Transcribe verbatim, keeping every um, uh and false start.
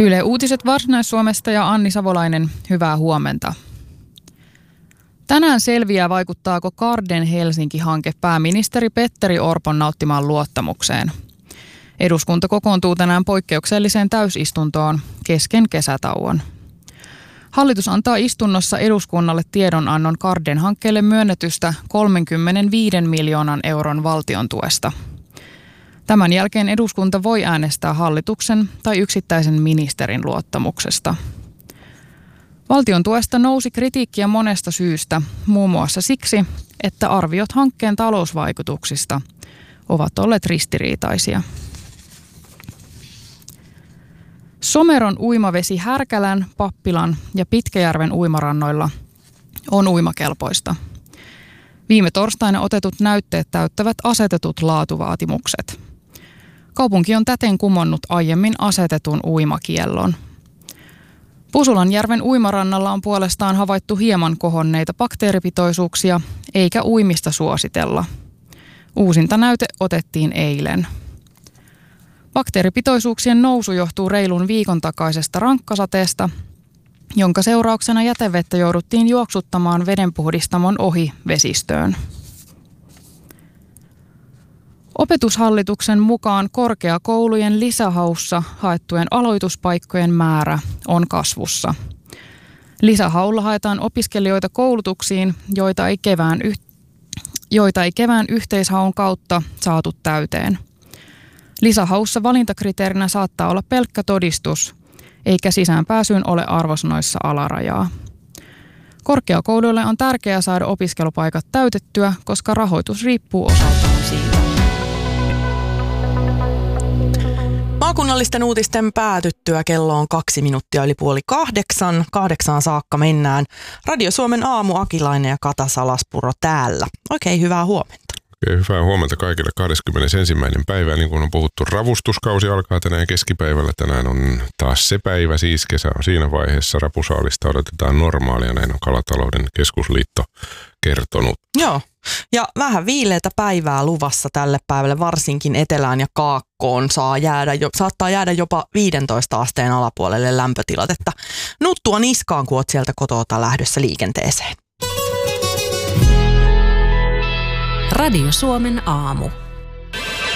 Yle Uutiset Varsinais-Suomesta ja Anni Savolainen, hyvää huomenta. Tänään selviää, vaikuttaako Garden Helsinki-hanke pääministeri Petteri Orpon nauttimaan luottamukseen. Eduskunta kokoontuu tänään poikkeukselliseen täysistuntoon kesken kesätauon. Hallitus antaa istunnossa eduskunnalle tiedonannon Garden-hankkeelle myönnetystä kolmekymmentäviisi miljoonan euron valtion tuesta. Tämän jälkeen eduskunta voi äänestää hallituksen tai yksittäisen ministerin luottamuksesta. Valtion tuesta nousi kritiikkiä monesta syystä, muun muassa siksi, että arviot hankkeen talousvaikutuksista ovat olleet ristiriitaisia. Someron uimavesi Härkälän, Pappilan ja Pitkäjärven uimarannoilla on uimakelpoista. Viime torstaina otetut näytteet täyttävät asetetut laatuvaatimukset. Kaupunki on täten kumonnut aiemmin asetetun uimakiellon. Pusulanjärven uimarannalla on puolestaan havaittu hieman kohonneita bakteeripitoisuuksia, eikä uimista suositella. Uusinta näyte otettiin eilen. Bakteeripitoisuuksien nousu johtuu reilun viikon takaisesta rankkasateesta, jonka seurauksena jätevettä jouduttiin juoksuttamaan vedenpuhdistamon ohi vesistöön. Opetushallituksen mukaan korkeakoulujen lisähaussa haettujen aloituspaikkojen määrä on kasvussa. Lisähaulla haetaan opiskelijoita koulutuksiin, joita ei kevään, yh- joita ei kevään yhteishaun kautta saatu täyteen. Lisähaussa valintakriteerinä saattaa olla pelkkä todistus, eikä sisäänpääsyyn ole arvosanoissa alarajaa. Korkeakouluille on tärkeää saada opiskelupaikat täytettyä, koska rahoitus riippuu osaltaan siitä. Maakunnallisten uutisten päätyttyä kello on kaksi minuuttia yli puoli kahdeksan. Kahdeksaan saakka mennään. Radio Suomen aamu, Akilainen ja Kata Salaspuro täällä. Oikein hyvää huomenta. Oikein hyvää huomenta kaikille. kahdeskymmenesensimmäinen päivä, niin kuin on puhuttu, ravustuskausi alkaa tänään keskipäivällä. Tänään on taas se päivä, siis kesä on siinä vaiheessa. Rapusaalista odotetaan normaalia, näin on Kalatalouden keskusliitto kertonut. Joo, ja vähän viileätä päivää luvassa tälle päivälle, varsinkin etelään ja kaakkoon saa jäädä, jo, saattaa jäädä jopa viidentoista asteen alapuolelle lämpötilat, että nuttua niskaan, kun oot sieltä kotoa lähdössä liikenteeseen. Radio Suomen aamu.